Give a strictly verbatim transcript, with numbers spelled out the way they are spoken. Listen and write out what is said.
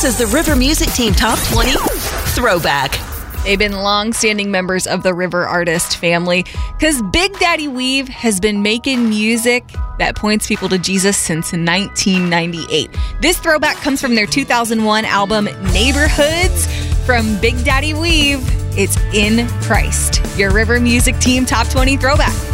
This is the River Music Team Top twenty Throwback. They've been long-standing members of the River artist family because Big Daddy Weave has been making music that points people to Jesus since nineteen ninety-eight. This throwback comes from their two thousand one album, Neighborhoods. From Big Daddy Weave, it's In Christ. Your River Music Team Top twenty Throwback.